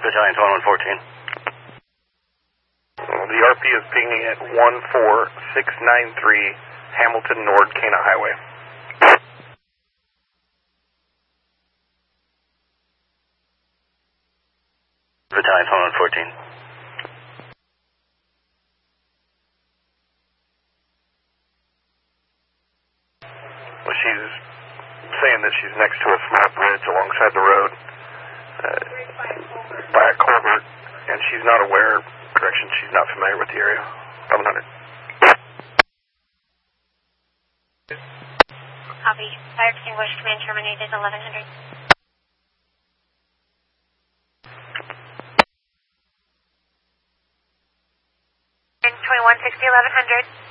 Battalion 2114. The RP is pinging at 14693 Hamilton Nord Cana Highway. Battalion 2114. Well, she's saying that she's next to a small bridge alongside the road by a culvert, and she's not aware, correction, she's not familiar with the area. 1100. Copy. Fire extinguisher command terminated 1100. 2160 1100.